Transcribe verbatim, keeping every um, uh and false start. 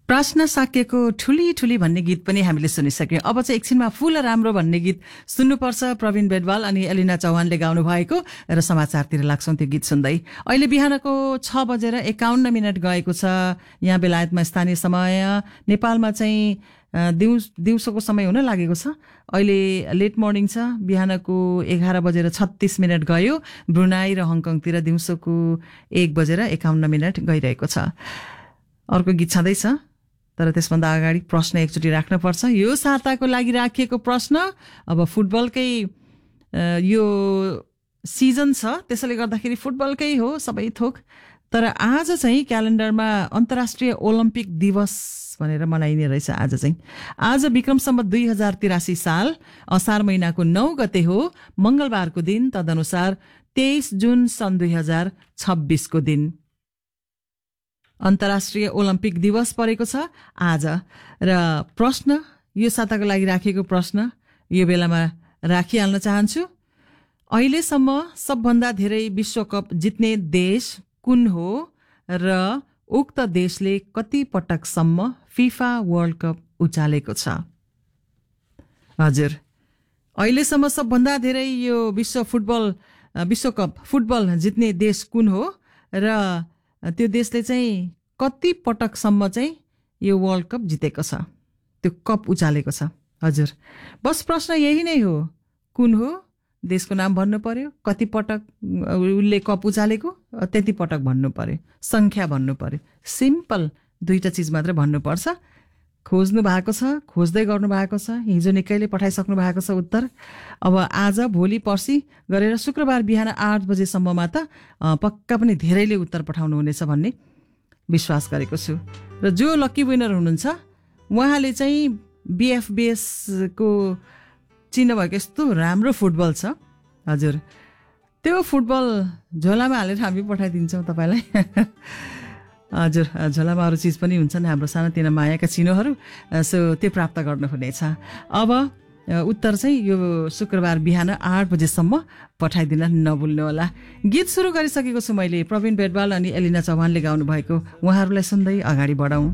प्रार्थना साक्यको ठुली ठुली भन्ने गीत पनि हामीले सुनिसक्यौं। अब चाहिँ एकछिनमा फूल राम्रो भन्ने गीत सुन्नुपर्छ। प्रवीण बेदवाल अनि एलिना चौहानले गाउनु भएको र समाचारतिर लाग्छौं त्यो गीत सुन्दै। अहिले बिहानको छ बजेर एकाउन्न मिनट गएको छ यहाँ बेलायतमा स्थानीय समय। नेपालमा चाहिँ दिउँस दिउँसोको समय हुन लागेको छ। अहिले लेट मर्निङ छ। बिहानको एघार बजेर छत्तीस मिनट गयो। ब्रुनाई र हङकङतिर दिउँसोको एक बजेर एकाउन्न मिनट गइरहेको छ। अर्को गीत छँदैछ तर त्यसभन्दा अगाडि प्रश्न एकचोटि राख्नुपर्छ। यो साताको लागि राखिएको प्रश्न अब फुटबलकै यो सिजन छ त्यसैले गर्दाखेरि फुटबलकै हो सबै थोक। तर आज चाहिँ क्यालेन्डरमा अन्तर्राष्ट्रिय ओलम्पिक दिवस भनेर मनाइने रहेछ। आज चाहिँ आज विक्रम सम्वत दुई हजार तिरासी साल असार महिनाको नौ गते हो, मंगलबारको दिन। तदनुसार तेइस जुन सन् दुई हजार छब्बीसको दिन अन्तर्राष्ट्रिय ओलम्पिक दिवस परेको छ आज। र प्रश्न यो साताको लागि राखेको प्रश्न यो बेलामा राखिहाल्न चाहन्छु। अहिलेसम्म सबभन्दा धेरै विश्वकप जित्ने देश कुन हो र उक्त देशले कति पटकसम्म फिफा वर्ल्ड कप उचालेको छ? हजुर, अहिलेसम्म सबभन्दा धेरै यो विश्व फुटबल विश्वकप फुटबल जित्ने देश कुन हो र त्यो देशले चाहिँ कति पटकसम्म चाहिँ यो वर्ल्ड कप जितेको छ, त्यो कप उचालेको छ। हजुर, बस प्रश्न यही नै हो। कुन हो, देशको नाम भन्नु पर्यो, कति पटक उसले कप उचालेको त्यति पटक भन्नु पर्यो, संख्या भन्नु पर्यो। सिम्पल दुईटा चिज मात्र भन्नुपर्छ। खोज्नु भएको छ, खोज्दै गर्नु भएको छ। हिजो निकैले पठाइसक्नु भएको छ उत्तर। अब आज भोलि पर्सि गरेर शुक्रबार बिहान आठ बजेसम्ममा त पक्का पनि धेरैले उत्तर पठाउनु हुनेछ भन्ने विश्वास गरेको छु। र जो लकी विनर हुनुहुन्छ उहाँले चाहिँ बिएफबिएसको चिन्ह भएको यस्तो राम्रो फुटबल छ। हजुर, त्यो फुटबल झोलामा हालेर हामी पठाइदिन्छौँ तपाईँलाई। हजुर, झोलामा अरू चिज पनि हुन्छन् हाम्रो सानोतिनो मायाका चिनोहरू, सो त्यो प्राप्त गर्नुहुनेछ। अब उत्तर चाहिँ यो शुक्रबार बिहान आठ बजेसम्म पठाइदिन नभुल्नुहोला। गीत सुरु गरिसकेको छु मैले। प्रवीण बेदवाल अनि एलिना चौहानले गाउनु भएको, उहाँहरूलाई सुन्दै अगाडि बढौँ।